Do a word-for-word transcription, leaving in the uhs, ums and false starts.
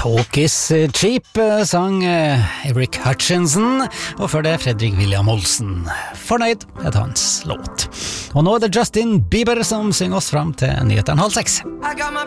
Talk is cheap, sang Eric Hutchinson, og før det Fredrik William Olsen. Fornøyd er hans låt. Og nå er det Justin Bieber som synger oss fram til nyhetene halv seks.